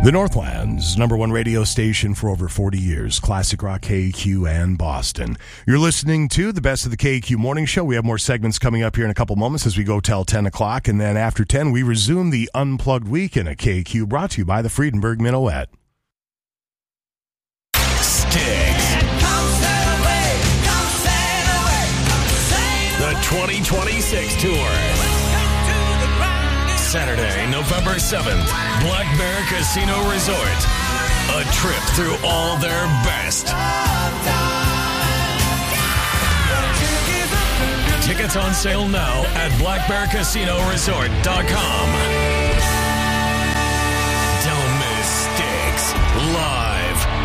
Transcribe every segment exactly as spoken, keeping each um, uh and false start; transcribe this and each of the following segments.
The Northland's number one radio station for over forty years, Classic Rock K Q and Boston. You're listening to the Best of the K Q Morning Show. We have more segments coming up here in a couple moments as we go till ten o'clock. And then after ten, we resume the Unplugged Weekend at K Q, brought to you by the Friedenberg Minuet. Sticks. The twenty twenty-six Tour. Saturday, November seventh, Black Bear Casino Resort. A trip through all their best. Tickets on sale now at black bear casino resort dot com. Don't miss Sticks Live.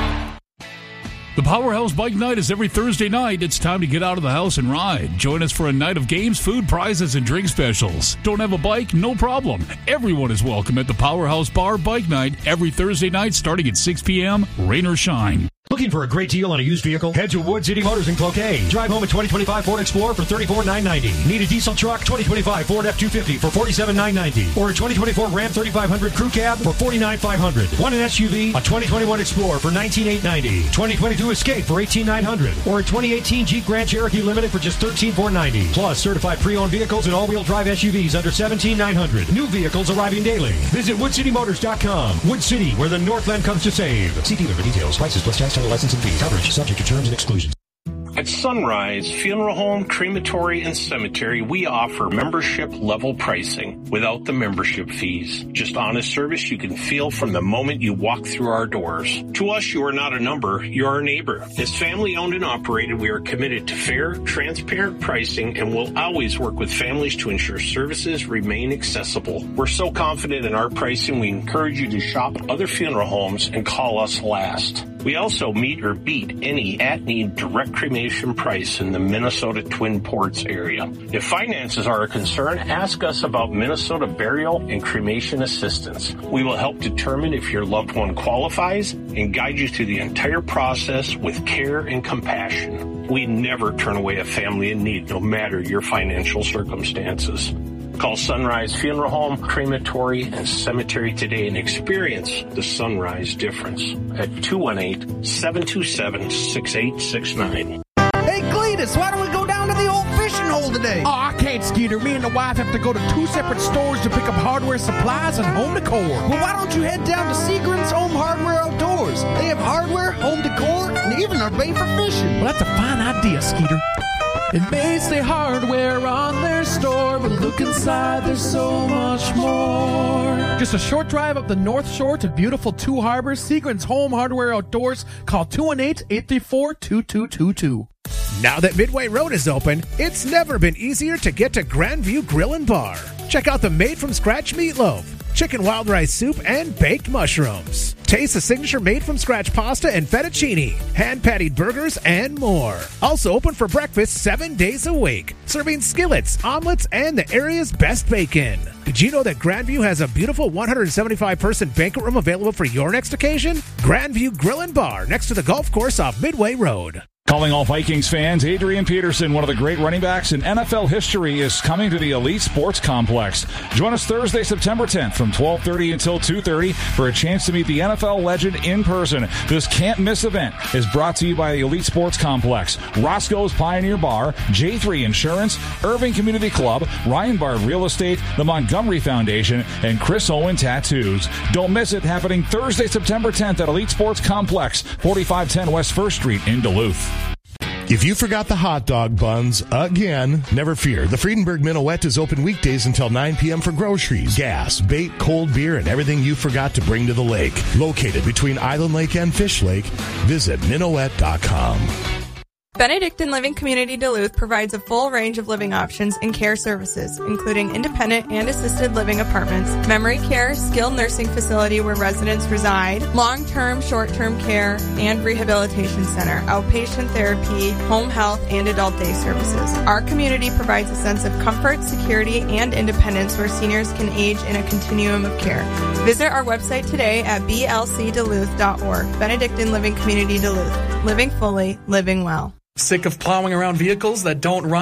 The Powerhouse Bike Night is every Thursday night. It's time to get out of the house and ride. Join us for a night of games, food, prizes, and drink specials. Don't have a bike? No problem. Everyone is welcome at the Powerhouse Bar Bike Night every Thursday night starting at six p.m., rain or shine. Looking for a great deal on a used vehicle? Head to Wood City Motors in Cloquet. Drive home a twenty twenty-five Ford Explorer for thirty-four thousand nine hundred ninety dollars. Need a diesel truck? twenty twenty-five Ford F two fifty for forty-seven thousand nine hundred ninety dollars. Or a twenty twenty-four Ram thirty-five hundred Crew Cab for forty-nine thousand five hundred dollars. Want an S U V? A twenty twenty-one Explorer for nineteen thousand eight hundred ninety dollars. twenty twenty-two Escape for eighteen thousand nine hundred dollars. Or a twenty eighteen Jeep Grand Cherokee Limited for just thirteen thousand four hundred ninety dollars. Plus, certified pre-owned vehicles and all-wheel drive S U Vs under seventeen thousand nine hundred dollars. New vehicles arriving daily. Visit wood city motors dot com. Wood City, where the Northland comes to save. See dealer for details. Prices plus tax, title, license, and fees. Coverage subject to terms and exclusions. At Sunrise Funeral Home, Crematory, and Cemetery, we offer membership-level pricing without the membership fees. Just honest service you can feel from the moment you walk through our doors. To us, you are not a number, you are a neighbor. As family-owned and operated, we are committed to fair, transparent pricing and will always work with families to ensure services remain accessible. We're so confident in our pricing, we encourage you to shop other funeral homes and call us last. We also meet or beat any at-need direct cremation price in the Minnesota Twin Ports area. If finances are a concern, ask us about Minnesota burial and cremation assistance. We will help determine if your loved one qualifies and guide you through the entire process with care and compassion. We never turn away a family in need, no matter your financial circumstances. Call Sunrise Funeral Home, Crematory, and Cemetery today and experience the Sunrise difference at two one eight, seven two seven, six eight six nine. Hey, Cletus, why don't we go down to the old fishing hole today? Oh, I can't, Skeeter. Me and the wife have to go to two separate stores to pick up hardware supplies and home decor. Well, why don't you head down to Seagram's Home Hardware Outdoors? They have hardware, home decor, and even are made for fishing. Well, that's a fine idea, Skeeter. It may say hardware on their store, but look inside, there's so much more. Just a short drive up the North Shore to beautiful Two Harbors, Seagram's Home Hardware Outdoors. Call two one eight, eight three four, two two two two. Now that Midway Road is open, it's never been easier to get to Grandview Grill and Bar. Check out the made-from-scratch meatloaf, chicken wild rice soup, and baked mushrooms. Taste the signature made-from-scratch pasta and fettuccine, hand-patted burgers, and more. Also open for breakfast seven days a week, serving skillets, omelets, and the area's best bacon. Did you know that Grandview has a beautiful one hundred seventy-five person banquet room available for your next occasion? Grandview Grill and Bar, next to the golf course off Midway Road. Calling all Vikings fans, Adrian Peterson, one of the great running backs in N F L history, is coming to the Elite Sports Complex. Join us Thursday, September tenth from twelve thirty until two thirty for a chance to meet the N F L legend in person. This can't-miss event is brought to you by the Elite Sports Complex, Roscoe's Pioneer Bar, J three Insurance, Irving Community Club, Ryan Bard Real Estate, the Montgomery Foundation, and Chris Owen Tattoos. Don't miss it, happening Thursday, September tenth at Elite Sports Complex, forty-five ten West First Street in Duluth. If you forgot the hot dog buns again, never fear. The Friedenberg Minuet is open weekdays until nine p.m. for groceries, gas, bait, cold beer, and everything you forgot to bring to the lake. Located between Island Lake and Fish Lake, visit minuet dot com. Benedictine Living Community Duluth provides a full range of living options and care services, including independent and assisted living apartments, memory care, skilled nursing facility where residents reside, long-term, short-term care, and rehabilitation center, outpatient therapy, home health, and adult day services. Our community provides a sense of comfort, security, and independence where seniors can age in a continuum of care. Visit our website today at b l c duluth dot org. Benedictine Living Community Duluth. Living fully, living well. Sick of plowing around vehicles that don't run?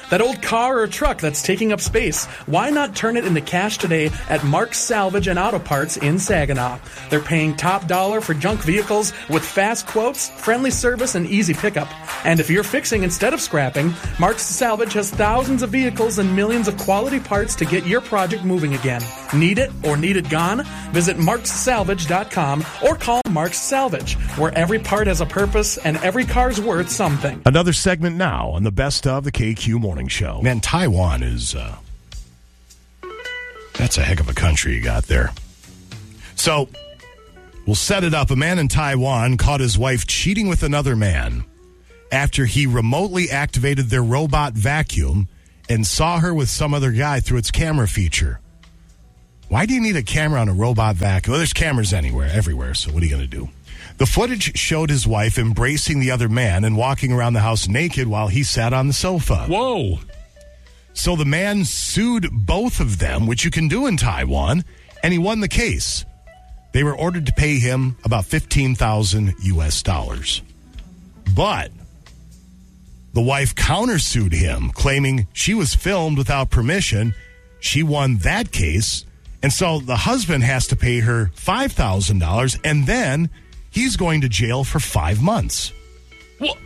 That old car or truck that's taking up space, why not turn it into cash today at Mark's Salvage and Auto Parts in Saginaw? They're paying top dollar for junk vehicles with fast quotes, friendly service, and easy pickup. And if you're fixing instead of scrapping, Mark's Salvage has thousands of vehicles and millions of quality parts to get your project moving again. Need it or need it gone? Visit marks salvage dot com or call Mark's Salvage, where every part has a purpose and every car's worth something. Another segment now on the Best of the K Q Morning Show. Man, Taiwan is, uh, that's a heck of a country you got there. So, we'll set it up. A man in Taiwan caught his wife cheating with another man after he remotely activated their robot vacuum and saw her with some other guy through its camera feature. Why do you need a camera on a robot vacuum? Well, there's cameras anywhere, everywhere, so what are you going to do? The footage showed his wife embracing the other man and walking around the house naked while he sat on the sofa. Whoa. So the man sued both of them, which you can do in Taiwan, and he won the case. They were ordered to pay him about fifteen thousand U S dollars. But the wife countersued him, claiming she was filmed without permission. She won that case, and so the husband has to pay her five thousand dollars, and then he's going to jail for five months. What?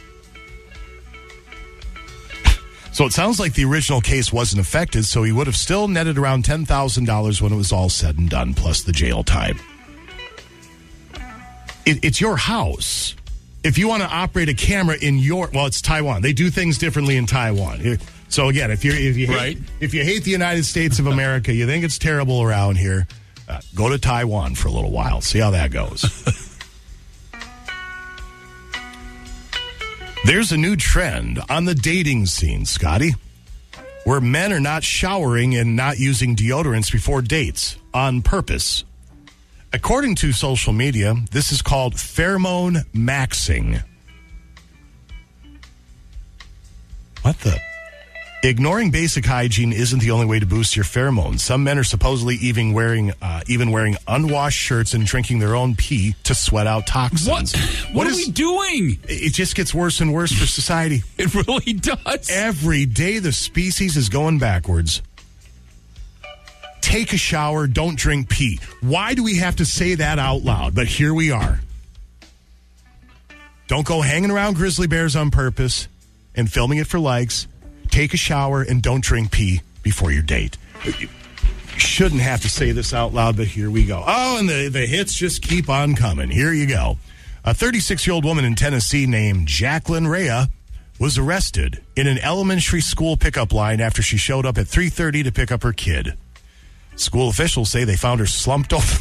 So it sounds like the original case wasn't affected, so he would have still netted around ten thousand dollars when it was all said and done, plus the jail time. It, it's your house. If you want to operate a camera in your, well, it's Taiwan. They do things differently in Taiwan. So again, if you if you hate, right. if you hate the United States of America, you think it's terrible around here, uh, go to Taiwan for a little while. See how that goes. There's a new trend on the dating scene, Scotty, where men are not showering and not using deodorants before dates on purpose. According to social media, this is called pheromone maxing. What the? Ignoring basic hygiene isn't the only way to boost your pheromones. Some men are supposedly even wearing uh, even wearing unwashed shirts and drinking their own pee to sweat out toxins. What? What, what are is, we doing? It just gets worse and worse for society. It really does. Every day the species is going backwards. Take a shower, don't drink pee. Why do we have to say that out loud? But here we are. Don't go hanging around grizzly bears on purpose and filming it for likes. Take a shower and don't drink pee before your date. You shouldn't have to say this out loud, but here we go. Oh, and the, the hits just keep on coming. Here you go. A thirty-six-year-old woman in Tennessee named Jacqueline Rhea was arrested in an elementary school pickup line after she showed up at three thirty to pick up her kid. School officials say they found her slumped over.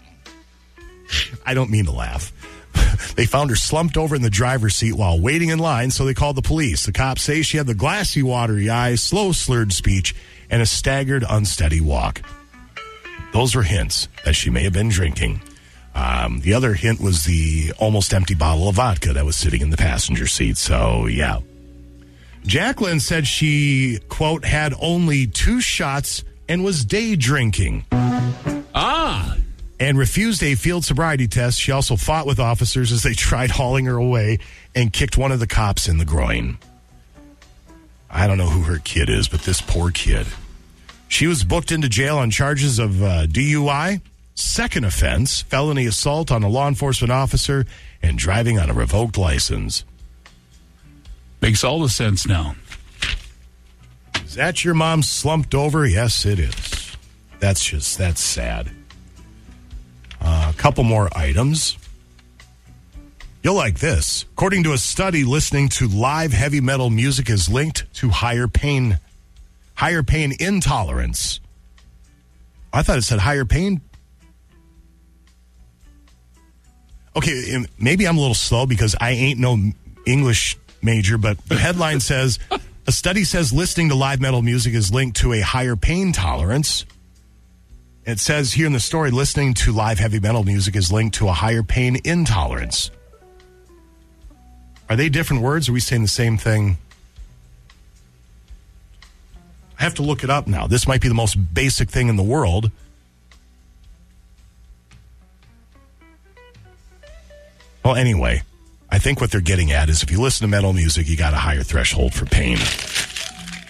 I don't mean to laugh. They found her slumped over in the driver's seat while waiting in line, so they called the police. The cops say she had the glassy, watery eyes, slow, slurred speech, and a staggered, unsteady walk. Those were hints that she may have been drinking. Um, the other hint was the almost empty bottle of vodka that was sitting in the passenger seat. So, yeah. Jacqueline said she, quote, had only two shots and was day drinking. Ah! And refused a field sobriety test. She also fought with officers as they tried hauling her away and kicked one of the cops in the groin. I don't know who her kid is, but this poor kid. She was booked into jail on charges of uh, D U I, second offense, felony assault on a law enforcement officer, and driving on a revoked license. Makes all the sense now. Is that your mom slumped over? Yes, it is. That's just, that's sad. Uh, a couple more items. You'll like this. According to a study, listening to live heavy metal music is linked to higher pain, higher pain intolerance. I thought it said higher pain. Okay, maybe I'm a little slow because I ain't no English major, but the headline says, a study says listening to live metal music is linked to a higher pain tolerance. It says here in the story, listening to live heavy metal music is linked to a higher pain intolerance. Are they different words? Or are we saying the same thing? I have to look it up now. This might be the most basic thing in the world. Well, anyway, I think what they're getting at is if you listen to metal music, you got a higher threshold for pain.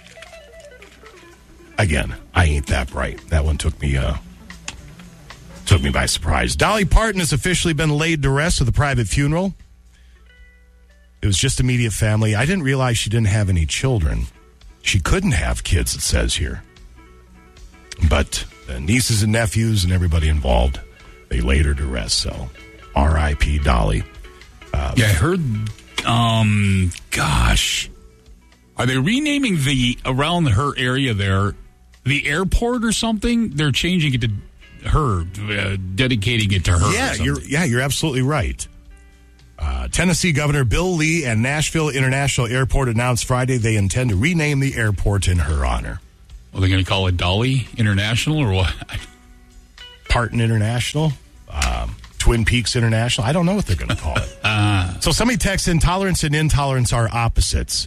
Again, I ain't that bright. That one took me uh, took me by surprise. Dolly Parton has officially been laid to rest with a private funeral. It was just immediate family. I didn't realize she didn't have any children. She couldn't have kids, it says here. But uh, nieces and nephews and everybody involved, they laid her to rest. So, R I P Dolly. Uh, yeah, I heard, um, gosh, are they renaming the, around her area there, the airport or something? They're changing it to her, uh, dedicating it to her. Yeah, you're, yeah, you're absolutely right. Uh, Tennessee Governor Bill Lee and Nashville International Airport announced Friday they intend to rename the airport in her honor. Are they going to call it Dolly International or what? Parton International? Um, Twin Peaks International? I don't know what they're going to call it. uh, so somebody texted, intolerance and intolerance are opposites.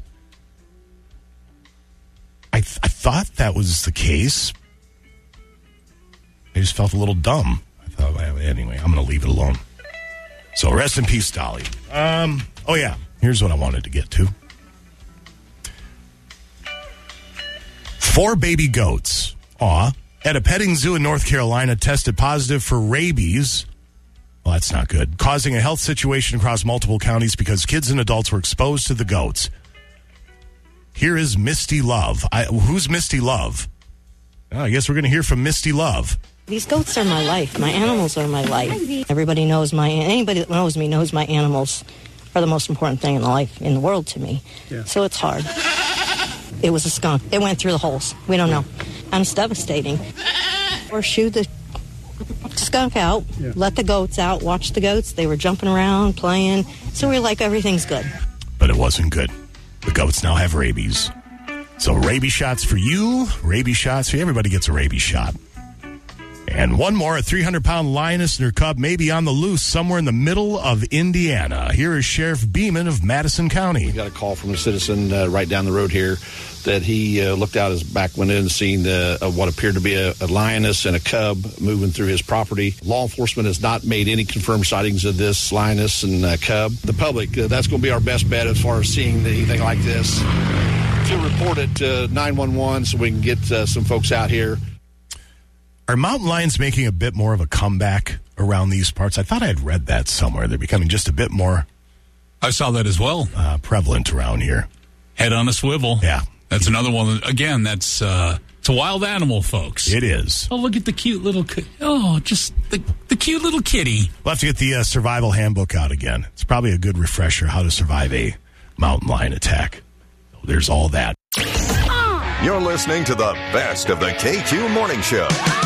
I, th- I thought that was the case. I just felt a little dumb. I thought, well, anyway, I'm going to leave it alone. So rest in peace, Dolly. Um, oh, yeah. Here's what I wanted to get to. Four baby goats, aw, at a petting zoo in North Carolina tested positive for rabies. Well, that's not good. Causing a health situation across multiple counties because kids and adults were exposed to the goats. Here is Misty Love. I, who's Misty Love? Oh, I guess we're going to hear from Misty Love. These goats are my life. My animals are my life. Everybody knows my, anybody that knows me knows my animals are the most important thing in life, in the world to me. Yeah. So it's hard. It was a skunk. It went through the holes. We don't know. And it's devastating. Or shoo the skunk out, yeah. Let the goats out, watch the goats. They were jumping around, playing. So we were like, everything's good. But it wasn't good. The goats now have rabies. So rabies shots for you, rabies shots for you. Everybody gets a rabies shot. And one more, a three hundred pound lioness and her cub may be on the loose somewhere in the middle of Indiana. Here is Sheriff Beeman of Madison County. We got a call from a citizen uh, right down the road here that he uh, looked out his back window and seen uh, what appeared to be a, a lioness and a cub moving through his property. Law enforcement has not made any confirmed sightings of this lioness and uh, cub. The public, uh, that's going to be our best bet as far as seeing anything like this. To report it to nine one one so we can get uh, some folks out here. Are mountain lions making a bit more of a comeback around these parts? I thought I had read that somewhere. They're becoming just a bit more... I saw that as well. Uh, prevalent around here. Head on a swivel. Yeah. That's another one. Again, that's uh, it's a wild animal, folks. It is. Oh, look at the cute little... Oh, just the, the cute little kitty. We'll have to get the uh, survival handbook out again. It's probably a good refresher how to survive a mountain lion attack. There's all that. You're listening to the best of the K Q Morning Show.